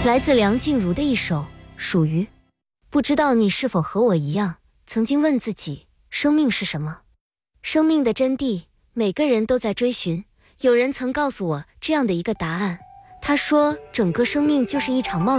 来自梁静茹的一首《属于》。不知道你是否和我一样，曾经问自己，生命是什么？生命的真谛，每个人都在追寻。有人曾告诉我这样的一个答案，他说，整个生命就是一场冒险。